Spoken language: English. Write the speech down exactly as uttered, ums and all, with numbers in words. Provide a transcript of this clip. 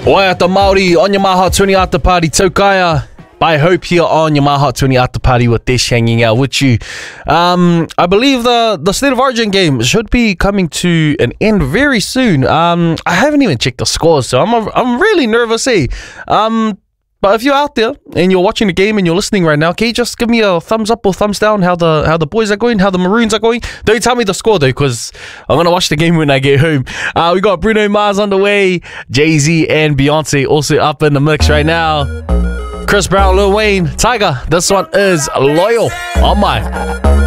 Waiata Māori on your Maha twenty after party Taukaya. By Hope here on your Maha twenty after party with Dish hanging out with you. Um, I believe the, the State of Origin game should be coming to an end very soon. Um, I haven't even checked the scores, so I'm, I'm really nervous, eh? Um, but if you're out there and you're watching the game and you're listening right now, can you just give me a thumbs up or thumbs down how the how the boys are going, how the Maroons are going? Don't tell me the score though, because I'm going to watch the game when I get home. Uh, we got Bruno Mars on the way, Jay-Z and Beyonce also up in the mix right now. Chris Brown, Lil Wayne, Tiger. This one is Loyal on my